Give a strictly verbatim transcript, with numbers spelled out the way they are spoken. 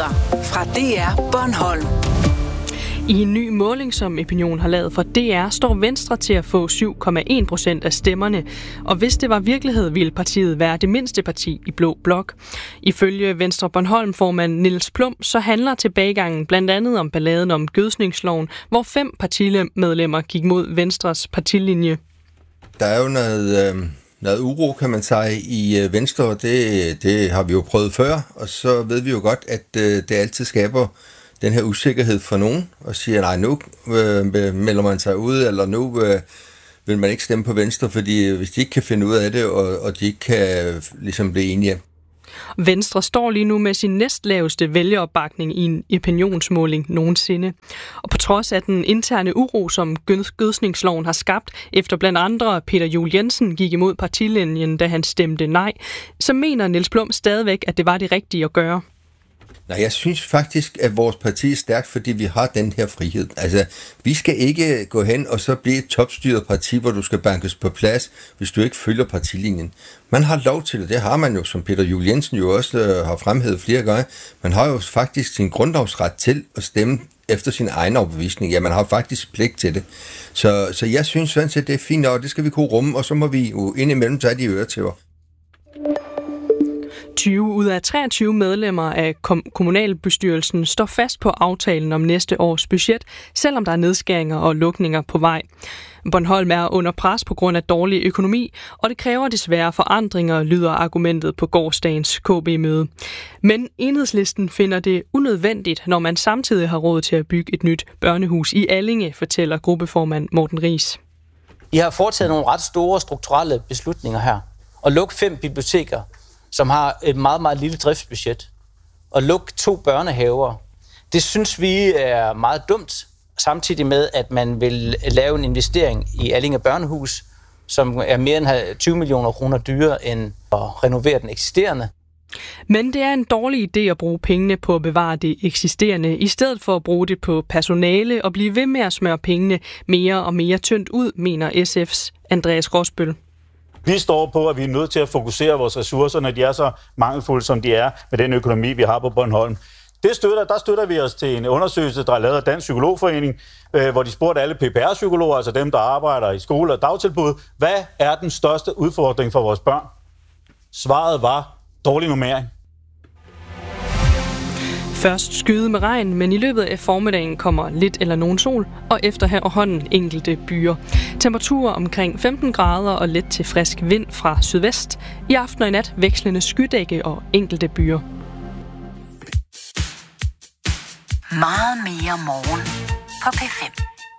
Nyheder fra D R Bornholm. I en ny måling, som Opinion har lavet for D R, står Venstre til at få syv komma en procent af stemmerne. Og hvis det var virkelighed, ville partiet være det mindste parti i Blå Blok. Ifølge Venstre Bornholm-formand Niels Plum, så handler tilbagegangen blandt andet om balladen om gødsningsloven, hvor fem partimedlemmer gik mod Venstres partilinje. Der er jo noget, øh, noget uro, kan man sige, i Venstre, og det, det har vi jo prøvet før. Og så ved vi jo godt, at øh, det altid skaber den her usikkerhed for nogen, og siger, nej, nu øh, melder man sig ud, eller nu øh, vil man ikke stemme på Venstre, fordi hvis de ikke kan finde ud af det, og, og de ikke kan ligesom blive enige. Venstre står lige nu med sin næstlaveste vælgeropbakning i en opinionsmåling nogensinde. Og på trods af den interne uro, som gødsningsloven har skabt, efter blandt andre Peter Juel Jensen gik imod partilinjen, da han stemte nej, så mener Niels Plum stadigvæk, at det var det rigtige at gøre. Nej, jeg synes faktisk, at vores parti er stærkt, fordi vi har den her frihed. Altså, vi skal ikke gå hen og så blive et topstyret parti, hvor du skal bankes på plads, hvis du ikke følger partilinjen. Man har lov til det, det har man jo, som Peter Juel Jensen jo også øh, har fremhævet flere gange. Man har jo faktisk sin grundlovsret til at stemme efter sin egen overbevisning. Ja, man har faktisk pligt til det. Så, så jeg synes sådan set, det er fint, og det skal vi kunne rumme, og så må vi jo indimellem tage de øretæver. tyve ud af treogtyve medlemmer af kom- kommunalbestyrelsen står fast på aftalen om næste års budget, selvom der er nedskæringer og lukninger på vej. Bornholm er under pres på grund af dårlig økonomi, og det kræver desværre forandringer, lyder argumentet på gårsdagens K B-møde. Men Enhedslisten finder det unødvendigt, når man samtidig har råd til at bygge et nyt børnehus i Allinge, fortæller gruppeformand Morten Riis. I har foretaget nogle ret store strukturelle beslutninger her. At lukke fem biblioteker, som har et meget, meget lille driftsbudget, og lukke to børnehaver, det synes vi er meget dumt, samtidig med, at man vil lave en investering i Allinge Børnehus, som er mere end tyve millioner kroner dyrere end at renovere den eksisterende. Men det er en dårlig idé at bruge pengene på at bevare det eksisterende, i stedet for at bruge det på personale og blive ved med at smøre pengene mere og mere tyndt ud, mener S F's Andreas Rosbøl. Vi står på, at vi er nødt til at fokusere vores ressourcer, når de er så mangelfulde, som de er med den økonomi, vi har på Bornholm. Det støtter, der støtter vi os til en undersøgelse, der er lavet af Dansk Psykologforening, øh, hvor de spurgte alle P P R-psykologer, altså dem, der arbejder i skole og dagtilbud, hvad er den største udfordring for vores børn? Svaret var dårlig normering. Først skyde med regn, men i løbet af formiddagen kommer lidt eller nogen sol, og efterhånden enkelte byer. Temperaturer omkring femten grader og let til frisk vind fra sydvest. I aften og i nat vekslende skydække og enkelte byer. Meget mere morgen på P fem.